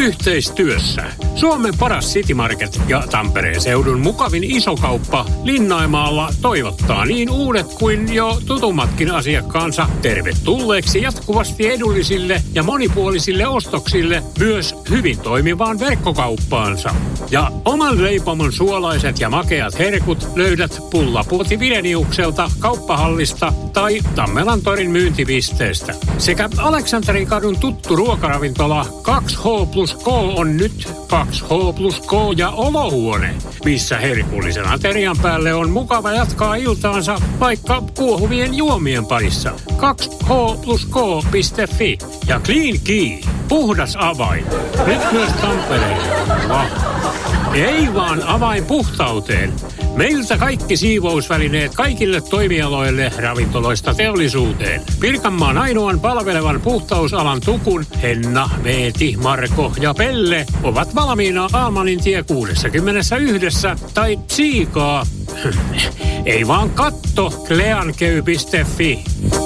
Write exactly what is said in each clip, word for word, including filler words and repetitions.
yhteistyössä. Suomen paras City Market ja Tampereen seudun mukavin isokauppa Linnaimaalla toivottaa niin uudet kuin jo tutummatkin asiakkaansa tervetulleeksi jatkuvasti edullisille ja monipuolisille ostoksille myös hyvin toimivaan verkkokauppaansa. Ja oman leipomon suolaiset ja makeat herkut löydät Pullapuoti Vireniukselta kauppahallista tai Tammelantorin myyntipisteestä. Sekä Aleksanterikadun tuttu ruokaravintola kaksi H plus K on nyt kaksi H plus K ja olohuone, missä herkullisen aterian päälle on mukava jatkaa iltaansa vaikka kuohuvien juomien parissa. kaksi H plus K piste fi ja Clean Key, puhdas avain. Nyt myös Tampereella. Ei vaan avain puhtauteen. Meiltä kaikki siivousvälineet kaikille toimialoille ravintoloista teollisuuteen. Pirkanmaan ainoan palvelevan puhtausalan tukun Henna, Veeti, Marko ja Pelle ovat valmiina Almanin tie kuusikymmentäyksi tai tsiikaa. Ei vaan katto cleankey piste fi.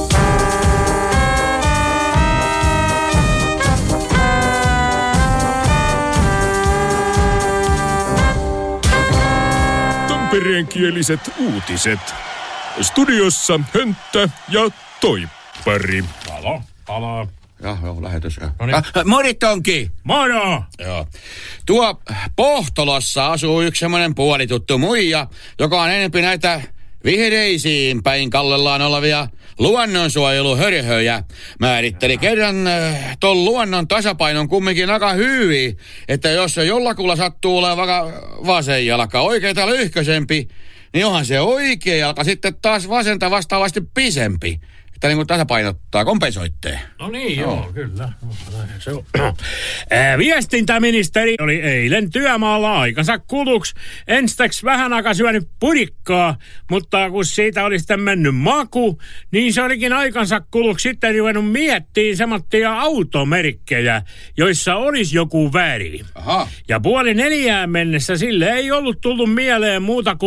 Tampereenkieliset uutiset. Studiossa Hönttä ja Toippari. Halo, halo. Joo, joo, lähetys. No niin. Ah, Moritonki! Moro! Joo. Tuo Pohtolossa asuu yksi semmoinen puolituttu muija, joka on enempi näitä vihreisiin päin kallellaan olevia luonnonsuojeluhörhöjä. Määritteli kerran äh, ton luonnon tasapainon kumminkin aika hyvin, että jos se jollakulla sattuu olemaan vaikka vasen jalka oikeita lyhkösempi, niin onhan se oikea jalka sitten taas vasenta vastaavasti pisempi. Että niin kuin tasapainottaa, kompensoittee. No niin, joo, joo kyllä. Se on. Ää, viestintäministeri oli eilen työmaalla aikansa kuluksi. Enstäks vähän aikaa syönyt purikkaa, mutta kun siitä oli sitten mennyt maku, niin se olikin aikansa kuluksi sitten ruvennut miettiin semmoittia automerkkejä, joissa olisi joku väri. Aha. Ja puoli neljään mennessä sille ei ollut tullut mieleen muuta kuin